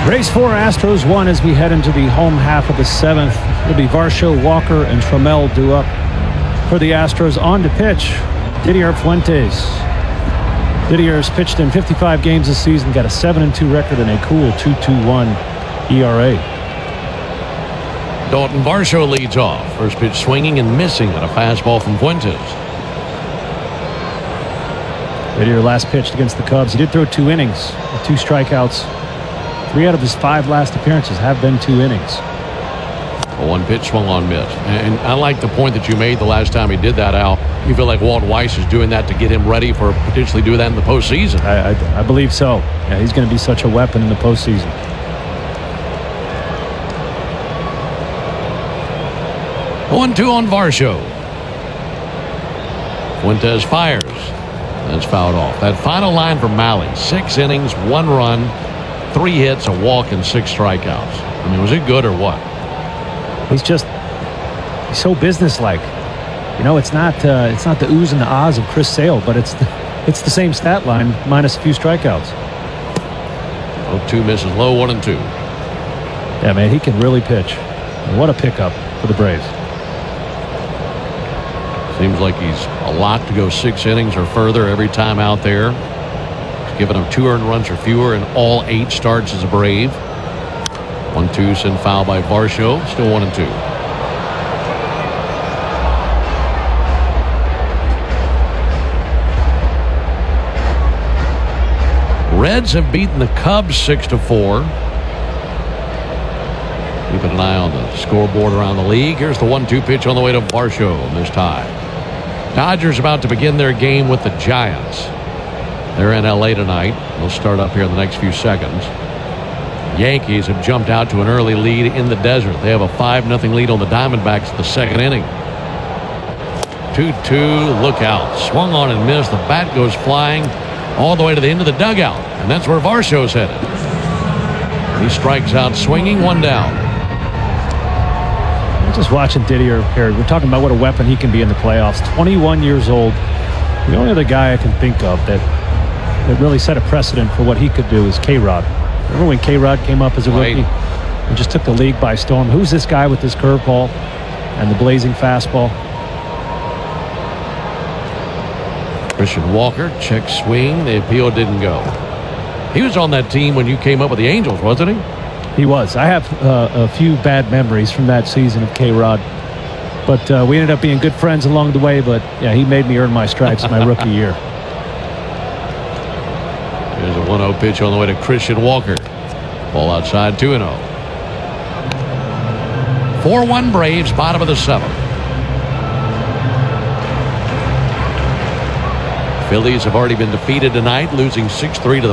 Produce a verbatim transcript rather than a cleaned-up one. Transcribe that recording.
Race four, Astros one as we head into the home half of the seventh. It'll be Varsho, Walker, and Trammell due up for the Astros. On to pitch, Didier Fuentes. Didier's pitched in fifty-five games this season, got a seven and two record and a cool two point two one E R A. Dalton Varsho leads off. First pitch swinging and missing on a fastball from Fuentes. Didier last pitched against the Cubs. He did throw two innings, two strikeouts. Three out of his five last appearances have been two innings. A one pitch swung on miss. And I like the point that you made the last time he did that, Al. You feel like Walt Weiss is doing that to get him ready for potentially doing that in the postseason. I, I, I believe so. Yeah, he's going to be such a weapon in the postseason. one two on Varsho. Fuentes fires. That's fouled off. That final line from Mahle. Six innings, one run, three hits, a walk, and six strikeouts. I mean, was it good or what? He's just he's so businesslike. You know, it's not uh, it's not the oohs and the ahs of Chris Sale, but it's the, it's the same stat line minus a few strikeouts. oh two misses low, one and two. Yeah, man, he can really pitch. And what a pickup for the Braves. Seems like he's a lot to go six innings or further every time out there. He's given him two earned runs or fewer in all eight starts as a Brave. one two send foul by Varsho. Still one and two. Reds have beaten the Cubs six to four. Keeping an eye on the scoreboard around the league. Here's the one two pitch on the way to Varsho this time. Dodgers about to begin their game with the Giants. They're in L A tonight. They'll start up here in the next few seconds. Yankees have jumped out to an early lead in the desert. They have a five nothing lead on the Diamondbacks in the second inning. two two, look out. Swung on and missed. The bat goes flying all the way to the end of the dugout. And that's where Varsho's headed. He strikes out swinging, one down. Just watching Didier here, we're talking about what a weapon he can be in the playoffs. twenty-one years old. The only other guy I can think of that that really set a precedent for what he could do is K-Rod. Remember when K-Rod came up as a rookie and just took the league by storm? Who's this guy with this curveball and the blazing fastball? Christian Walker, check swing. The appeal didn't go. He was on that team when you came up with the Angels, wasn't he? He was. I have uh, a few bad memories from that season of K-Rod. But uh, we ended up being good friends along the way. But, yeah, he made me earn my stripes my rookie year. There's a one oh pitch on the way to Christian Walker. Ball outside, two and oh. four one Braves, bottom of the seventh. Phillies have already been defeated tonight, losing six three to the